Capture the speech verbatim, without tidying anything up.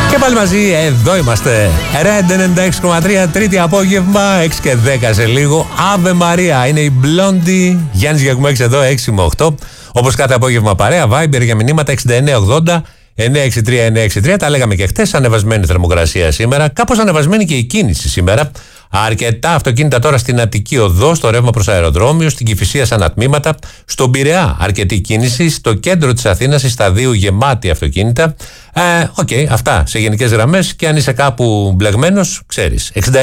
Και πάλι μαζί, εδώ είμαστε. Red ενενήντα έξι κόμμα τρία, τρίτη απόγευμα, έξι και δέκα σε λίγο. Αβε Μαρία, είναι η Blondie. Γιάννης Γιακουμέξης εδώ, έξι με οκτώ. Όπως κάθε απόγευμα παρέα, Viber για μηνύματα εξήντα εννέα ογδόντα εννιακόσια εξήντα τρία εννιακόσια εξήντα τρία. Τα λέγαμε και χτες. Ανεβασμένη θερμοκρασία σήμερα. Κάπως ανεβασμένη και η κίνηση σήμερα. Αρκετά αυτοκίνητα τώρα στην Αττική Οδό, στο ρεύμα προς αεροδρόμιο, στην Κηφισία σαν ατμήματα, στον Πειραιά αρκετή κίνηση, στο κέντρο της Αθήνας, η Σταδίου γεμάτη αυτοκίνητα. Οκ, ε, okay, αυτά σε γενικές γραμμές, και αν είσαι κάπου μπλεγμένος, ξέρεις.